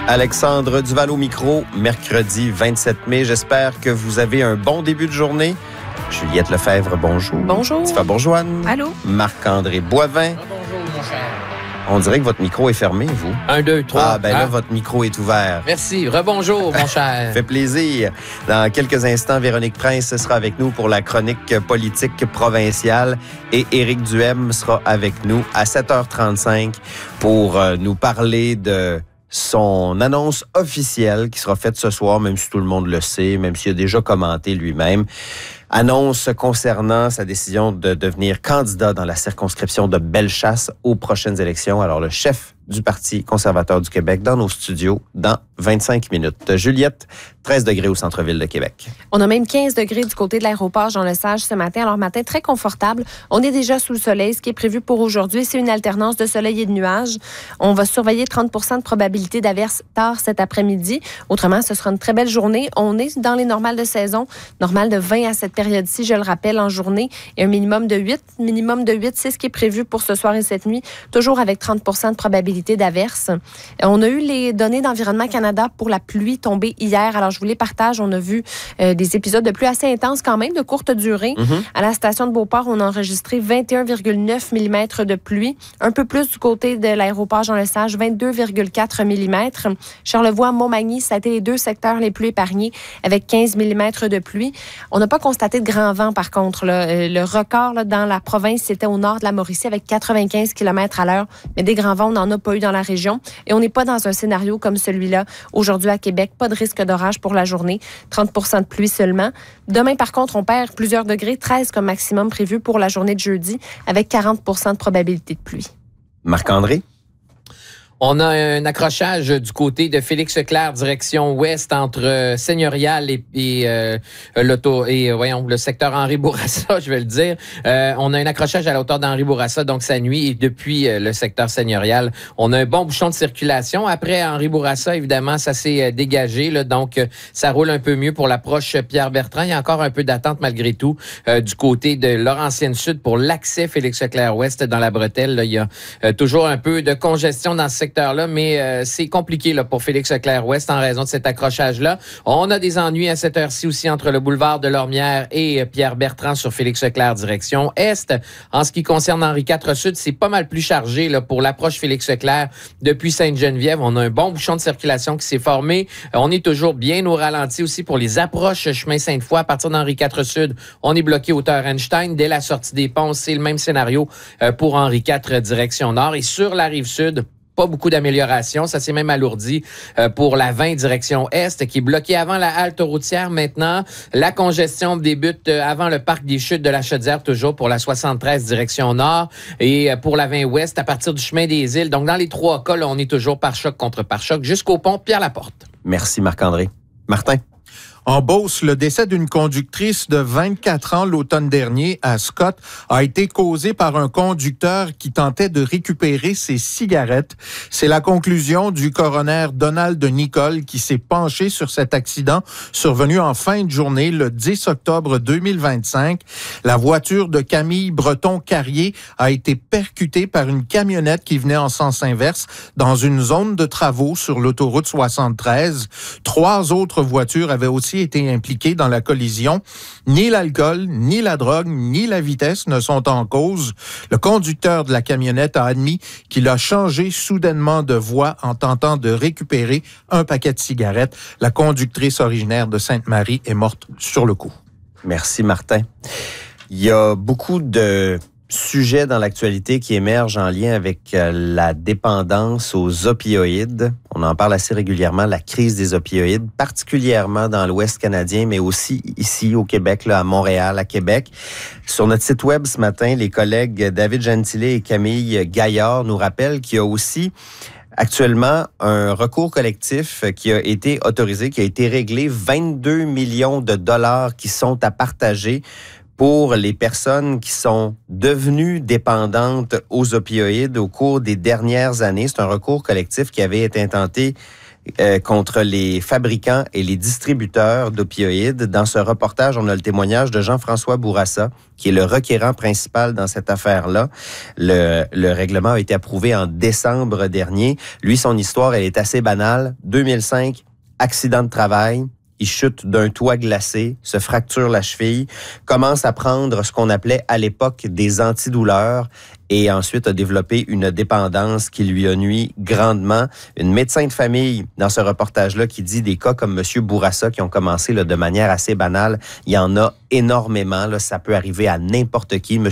Alexandre Duval au micro, mercredi 27 mai. J'espère que vous avez un bon début de journée. Juliette Lefebvre, bonjour. Bonjour. Tifa Bourgeoine. Allô. Marc-André Boivin. Bonjour, mon cher. On dirait que votre micro est fermé, vous. 1, 2, 3. Ah, ben là, votre micro est ouvert. Merci. Rebonjour, mon cher. Fait plaisir. Dans quelques instants, Véronique Prince sera avec nous pour la chronique politique provinciale et Éric Duhem sera avec nous à 7h35 pour nous parler de son annonce officielle qui sera faite ce soir, même si tout le monde le sait, même s'il a déjà commenté lui-même. Annonce concernant sa décision de devenir candidat dans la circonscription de Bellechasse aux prochaines élections. Alors, le chef du Parti conservateur du Québec dans nos studios dans 25 minutes. Juliette, 13 degrés au centre-ville de Québec. On a même 15 degrés du côté de l'aéroport Jean-Lesage ce matin. Alors, matin très confortable. On est déjà sous le soleil. Ce qui est prévu pour aujourd'hui, c'est une alternance de soleil et de nuages. On va surveiller 30 % de probabilité d'averse tard cet après-midi. Autrement, ce sera une très belle journée. On est dans les normales de saison, normales de 20 à cette période-ci, je le rappelle, en journée. Et un minimum de 8. Minimum de 8, c'est ce qui est prévu pour ce soir et cette nuit, toujours avec 30 % de probabilité d'averse. On a eu les données d'Environnement Canada pour la pluie tombée hier. Alors, je vous les partage. On a vu des épisodes de pluie assez intenses quand même, de courte durée. À la station de Beauport, on a enregistré 21,9 mm de pluie. Un peu plus du côté de l'aéroport Jean-Lesage, 22,4 mm. Charlevoix, Montmagny, ça a été les deux secteurs les plus épargnés avec 15 mm de pluie. On n'a pas constaté de grand vent, par contre. Là. Le record là, dans la province, c'était au nord de la Mauricie avec 95 km/h. Mais des grands vents, on n'en a pas eu dans la région. Et on n'est pas dans un scénario comme celui-là aujourd'hui à Québec. Pas de risque d'orage pour la journée. 30 % de pluie seulement. Demain, par contre, on perd plusieurs degrés. 13 comme maximum prévu pour la journée de jeudi avec 40 % de probabilité de pluie. Marc-André? On a un accrochage du côté de Félix-Leclerc, direction ouest, entre Seigneurial et le secteur Henri Bourassa, je vais le dire. On a un accrochage à la hauteur d'Henri Bourassa, donc ça nuit. Et depuis le secteur Seigneurial, on a un bon bouchon de circulation. Après Henri Bourassa, évidemment, ça s'est dégagé, là, donc ça roule un peu mieux pour l'approche Pierre-Bertrand. Il y a encore un peu d'attente malgré tout du côté de Laurentienne-Sud pour l'accès Félix-Leclerc-Ouest dans la bretelle. Là, il y a toujours un peu de congestion dans ce secteur-là, mais c'est compliqué là, pour Félix-Leclerc-Ouest en raison de cet accrochage-là. On a des ennuis à cette heure-ci aussi entre le boulevard de Lormière et Pierre-Bertrand sur Félix-Leclerc direction Est. En ce qui concerne Henri IV Sud, c'est pas mal plus chargé là, pour l'approche Félix-Leclerc depuis Sainte-Geneviève. On a un bon bouchon de circulation qui s'est formé. On est toujours bien au ralenti aussi pour les approches chemin Sainte-Foy. À partir d'Henri IV Sud, on est bloqué hauteur Einstein. Dès la sortie des ponts, c'est le même scénario pour Henri IV direction Nord. Et sur la rive sud, pas beaucoup d'amélioration. Ça s'est même alourdi pour la 20 direction Est, qui est bloquée avant la halte routière maintenant. La congestion débute avant le parc des Chutes de la Chaudière, toujours pour la 73 direction Nord. Et pour la 20 Ouest, à partir du chemin des Îles. Donc, dans les trois cas, là, on est toujours pare-choc contre pare-choc jusqu'au pont Pierre-Laporte. Merci, Marc-André. Martin? En Beauce, le décès d'une conductrice de 24 ans l'automne dernier à Scott a été causé par un conducteur qui tentait de récupérer ses cigarettes. C'est la conclusion du coroner Donald Nicole qui s'est penché sur cet accident survenu en fin de journée le 10 octobre 2025. La voiture de Camille Breton-Carrier a été percutée par une camionnette qui venait en sens inverse dans une zone de travaux sur l'autoroute 73. 3 autres voitures avaient aussi été impliqués dans la collision. Ni l'alcool, ni la drogue, ni la vitesse ne sont en cause. Le conducteur de la camionnette a admis qu'il a changé soudainement de voie en tentant de récupérer un paquet de cigarettes. La conductrice originaire de Sainte-Marie est morte sur le coup. Merci, Martin. Il y a beaucoup de sujets dans l'actualité qui émergent en lien avec la dépendance aux opioïdes. On en parle assez régulièrement, la crise des opioïdes, particulièrement dans l'Ouest canadien, mais aussi ici au Québec, là, à Montréal, à Québec. Sur notre site web ce matin, les collègues David Gentilé et Camille Gaillard nous rappellent qu'il y a aussi actuellement un recours collectif qui a été autorisé, qui a été réglé, 22 millions de dollars qui sont à partager pour les personnes qui sont devenues dépendantes aux opioïdes au cours des dernières années. C'est un recours collectif qui avait été intenté contre les fabricants et les distributeurs d'opioïdes. Dans ce reportage, on a le témoignage de Jean-François Bourassa, qui est le requérant principal dans cette affaire-là. Le règlement a été approuvé en décembre dernier. Lui, son histoire, elle est assez banale. 2005, accident de travail. Il chute d'un toit glacé, se fracture la cheville, commence à prendre ce qu'on appelait à l'époque des antidouleurs et ensuite a développé une dépendance qui lui a nui grandement. Une médecin de famille, dans ce reportage-là, qui dit des cas comme M. Bourassa qui ont commencé là, de manière assez banale, il y en a énormément. Là, ça peut arriver à n'importe qui. M.